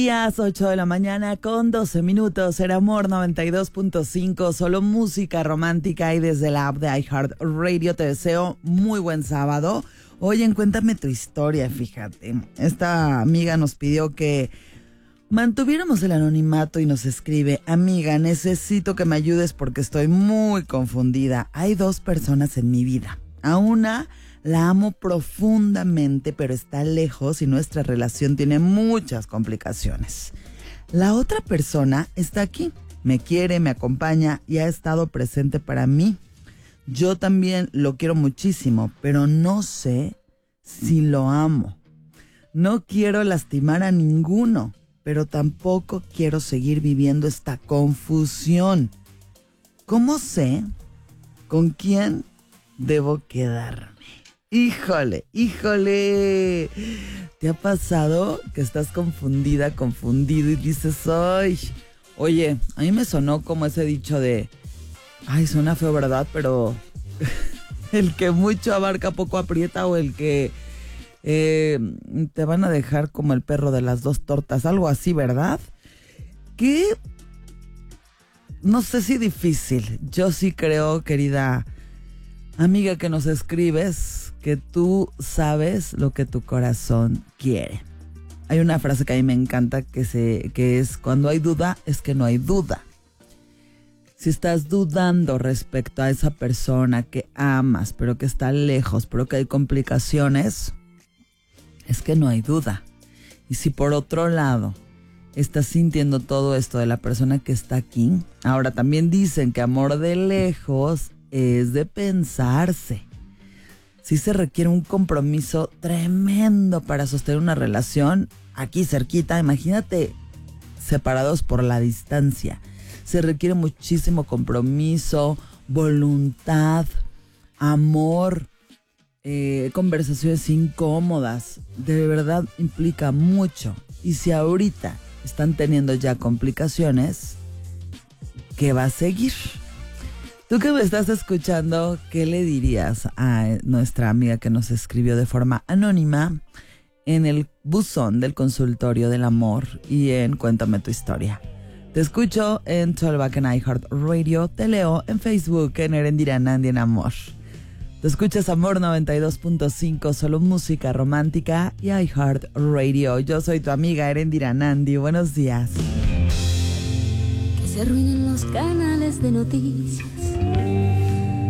Días 8 de la mañana con 12 minutos. Era Amor 92.5, solo música romántica, y desde la app de iHeartRadio te deseo muy buen sábado. Oye, cuéntame tu historia, fíjate. Esta amiga nos pidió que mantuviéramos el anonimato y nos escribe: amiga, necesito que me ayudes porque estoy muy confundida. Hay dos personas en mi vida. A una la amo profundamente, pero está lejos y nuestra relación tiene muchas complicaciones. La otra persona está aquí, me quiere, me acompaña y ha estado presente para mí. Yo también lo quiero muchísimo, pero no sé si lo amo. No quiero lastimar a ninguno, pero tampoco quiero seguir viviendo esta confusión. ¿Cómo sé con quién debo quedarme? Híjole, ¿te ha pasado que estás confundida, confundido y dices, ay, oye, a mí me sonó como ese dicho de, ay, suena feo, ¿verdad? Pero el que mucho abarca poco aprieta, o el que te van a dejar como el perro de las dos tortas, algo así, ¿verdad? Que no sé si difícil. Yo sí creo, querida amiga que nos escribes, que tú sabes lo que tu corazón quiere. Hay una frase que a mí me encanta que es: cuando hay duda, es que no hay duda. Si estás dudando respecto a esa persona que amas, pero que está lejos, pero que hay complicaciones, es que no hay duda. Y si por otro lado estás sintiendo todo esto de la persona que está aquí, ahora también dicen que amor de lejos es de pensarse. Sí se requiere un compromiso tremendo para sostener una relación aquí cerquita. Imagínate separados por la distancia. Se requiere muchísimo compromiso, voluntad, amor, conversaciones incómodas. De verdad implica mucho. Y si ahorita están teniendo ya complicaciones, ¿qué va a seguir? Tú que me estás escuchando, ¿qué le dirías a nuestra amiga que nos escribió de forma anónima en el buzón del consultorio del amor y en Cuéntame tu historia? Te escucho en Talkback en iHeartRadio, te leo en Facebook en Erendira Nandi en Amor. Te escuchas Amor 92.5, solo música romántica y iHeartRadio. Yo soy tu amiga Erendira Nandi. Buenos días. Que se arruinen los canales de noticias,